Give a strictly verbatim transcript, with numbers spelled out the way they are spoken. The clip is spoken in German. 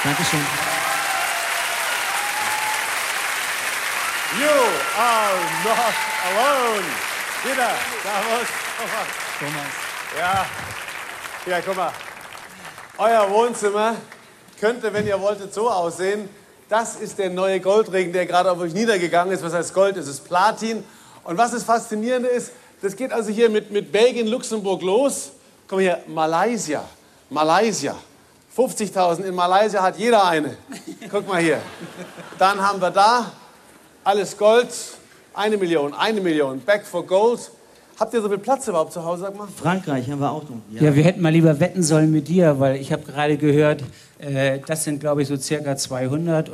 Dankeschön. You are not alone. Wieder, Servus. Thomas. Ja, ja, guck mal. Euer Wohnzimmer könnte, wenn ihr wolltet, so aussehen. Das ist der neue Goldregen, der gerade auf euch niedergegangen ist. Was heißt Gold? Es ist Platin. Und was das Faszinierende ist, das geht also hier mit, mit Belgien, Luxemburg los. Komm hier, Malaysia. Malaysia. fünfzigtausend in Malaysia hat jeder eine. Guck mal hier. Dann haben wir da alles Gold. Eine Million, eine Million. Back for Gold. Habt ihr so viel Platz überhaupt zu Hause, sag mal? Frankreich haben wir auch noch. Ja, ja wir hätten mal lieber wetten sollen mit dir, weil ich habe gerade gehört, äh, das sind, glaube ich, so circa zweihundert.